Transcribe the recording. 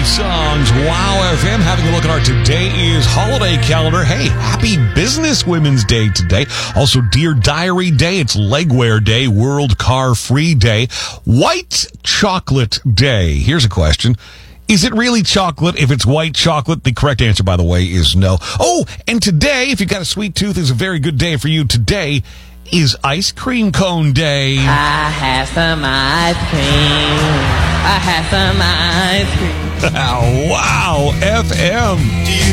songs. Wow FM having a look at our Today is Holiday calendar. Hey, happy Business Women's Day today. Also, Dear Diary Day. It's Legwear Day. World Car Free Day. White Chocolate Day. Here's a question. Is it really chocolate if it's white chocolate? The correct answer, by the way, is no. Oh, and today, if you've got a sweet tooth, is a very good day for you. Today is Ice Cream Cone Day. I have some ice cream. I have some ice cream. Wow, FM.